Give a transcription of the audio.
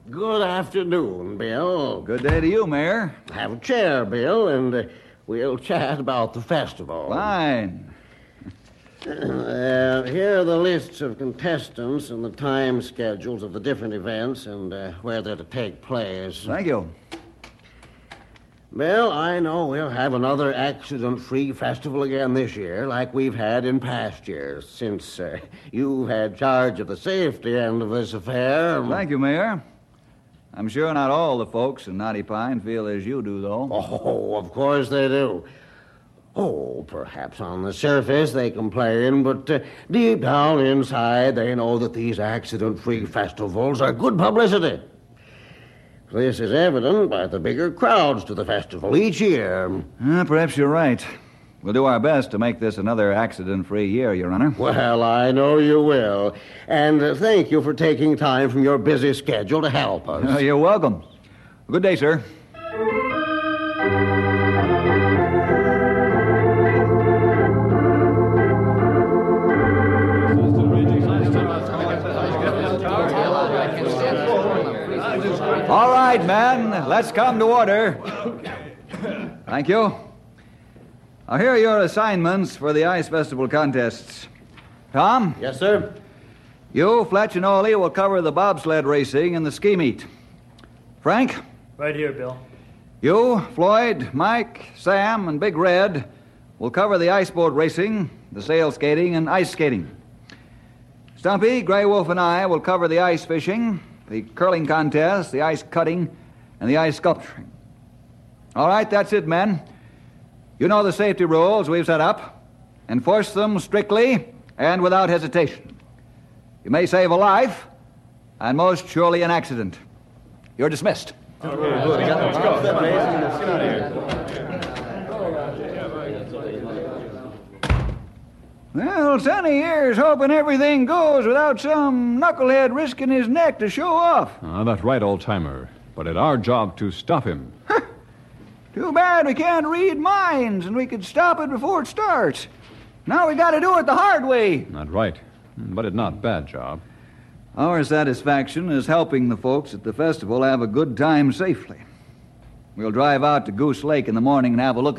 Good afternoon, Bill. Good day to you, Mayor. Have a chair, Bill, and we'll chat about the festival. Fine. Here are the lists of contestants and the time schedules of the different events and where they're to take place. Thank you. Bill, I know we'll have another accident-free festival again this year, like we've had in past years, since you've had charge of the safety end of this affair. Thank you, Mayor. I'm sure not all the folks in Knotty Pine feel as you do, though. Oh, of course they do. Oh, perhaps on the surface they complain, but deep down inside they know that these accident-free festivals are good publicity. This is evident by the bigger crowds to the festival each year. Perhaps you're right. We'll do our best to make this another accident-free year, Your Honor. Well, I know you will. And thank you for taking time from your busy schedule to help us. You're welcome. Good day, sir. All right, men, let's come to order. Thank you. Now, here are your assignments for the Ice Festival contests. Tom? Yes, sir. You, Fletch, and Ole will cover the bobsled racing and the ski meet. Frank? Right here, Bill. You, Floyd, Mike, Sam, and Big Red will cover the ice boat racing, the sail skating, and ice skating. Stumpy, Grey Wolf, and I will cover the ice fishing, the curling contest, the ice cutting, and the ice sculpturing. All right, that's it, men. You know the safety rules we've set up. Enforce them strictly and without hesitation. You may save a life, and most surely an accident. You're dismissed. Let's go. Well, Sonny here's hoping everything goes without some knucklehead risking his neck to show off. That's right, old-timer. But it's our job to stop him. Too bad we can't read minds, and we could stop it before it starts. Now we got to do it the hard way. Not right. But it's not a bad job. Our satisfaction is helping the folks at the festival have a good time safely. We'll drive out to Goose Lake in the morning and have a look at